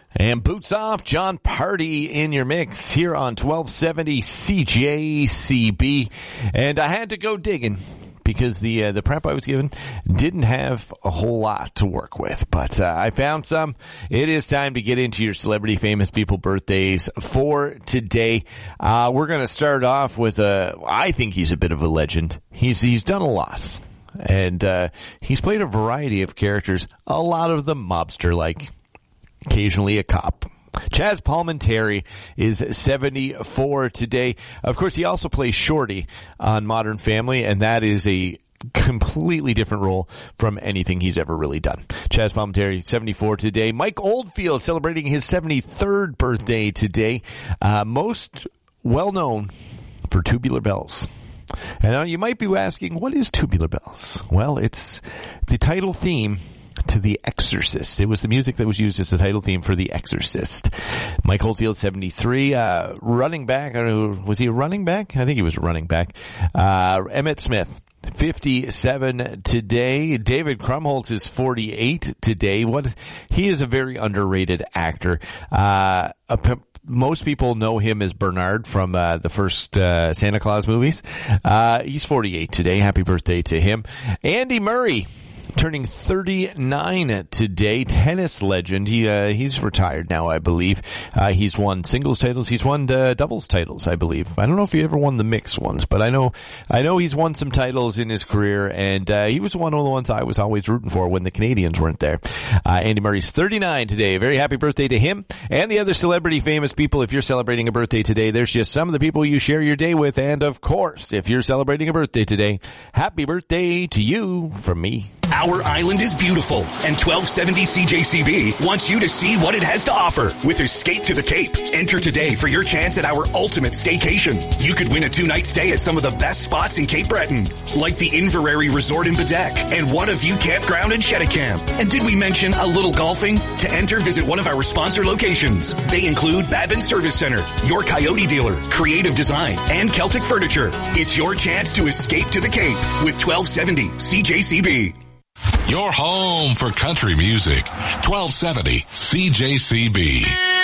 And boots off, John Party in your mix here on 1270 CJCB. And I had to go digging because the prep I was given didn't have a whole lot to work with. But I found some. It is time to get into your celebrity famous people birthdays for today. We're going to start off with I think he's a bit of a legend. He's done a lot. And he's played a variety of characters, a lot of them mobster-like. Occasionally a cop. Chaz Palminteri is 74 today. Of course, he also plays Shorty on Modern Family, and that is a completely different role from anything he's ever really done. Chaz Palminteri, 74 today. Mike Oldfield celebrating his 73rd birthday today. Most well-known for Tubular Bells. And now you might be asking, what is Tubular Bells? Well, it's the title theme to The Exorcist. It was the music that was used as the title theme for The Exorcist. Mike Oldfield, 73. Running back, was he a running back? I think he was a running back. Emmett Smith, 57 today. David Krumholtz is 48 today. He is a very underrated actor. Most people know him as Bernard from the first Santa Claus movies. He's 48 today. Happy birthday to him. Andy Murray, turning 39 today, tennis legend. He's retired now, I believe. He's won singles titles. He's won doubles titles, I believe. I don't know if he ever won the mixed ones, but I know he's won some titles in his career, and he was one of the ones I was always rooting for when the Canadians weren't there. Andy Murray's 39 today. Very happy birthday to him and the other celebrity famous people. If you're celebrating a birthday today, there's just some of the people you share your day with, and of course, if you're celebrating a birthday today, happy birthday to you from me. Our island is beautiful, and 1270 CJCB wants you to see what it has to offer with Escape to the Cape. Enter today for your chance at our ultimate staycation. You could win a 2-night stay at some of the best spots in Cape Breton, like the Inverary Resort in Bedeck and One of You Campground in Cheticamp. And did we mention a little golfing? To enter, visit one of our sponsor locations. They include Babin Service Center, Your Coyote Dealer, Creative Design, and Celtic Furniture. It's your chance to escape to the Cape with 1270 CJCB. Your home for country music. 1270 CJCB.